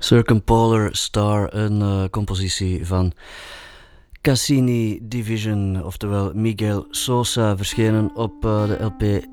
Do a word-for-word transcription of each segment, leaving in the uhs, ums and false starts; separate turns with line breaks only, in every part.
Circumpolar Star, een uh, compositie van Cassini Division, oftewel Miguel Sosa, verschenen op uh, de L P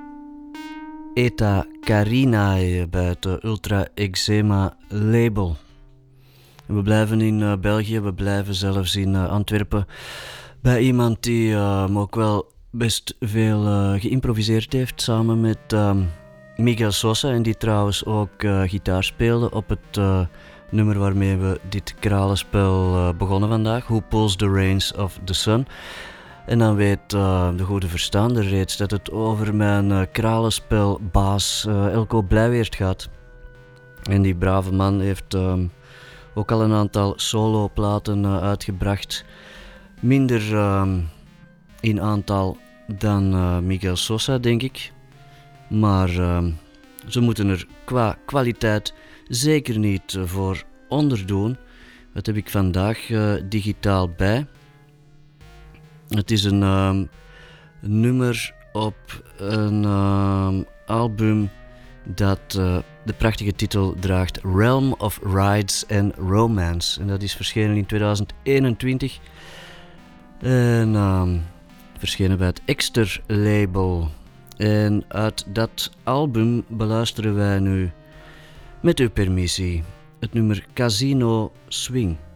Eta Carinae bij het uh, Ultra Eczema label. We blijven in uh, België, we blijven zelfs in uh, Antwerpen bij iemand die uh, ook wel best veel uh, geïmproviseerd heeft samen met uh, Miguel Sosa, en die trouwens ook uh, gitaar speelde op het uh, nummer waarmee we dit kralenspel uh, begonnen vandaag, Who Pulls the Reins of the Sun. En dan weet uh, de goede verstaander reeds dat het over mijn uh, kralenspelbaas uh, Elko Blijweert gaat. En die brave man heeft uh, ook al een aantal soloplaten uh, uitgebracht. Minder uh, in aantal dan uh, Miguel Sosa, denk ik. Maar uh, ze moeten er qua kwaliteit zeker niet uh, voor onderdoen. Dat heb ik vandaag uh, digitaal bij. Het is een uh, nummer op een uh, album dat uh, de prachtige titel draagt, Realm of Rides and Romance. En dat is verschenen in tweeduizend eenentwintig. En uh, verschenen bij het Exter label. En uit dat album beluisteren wij nu, met uw permissie, het nummer Casino Swing.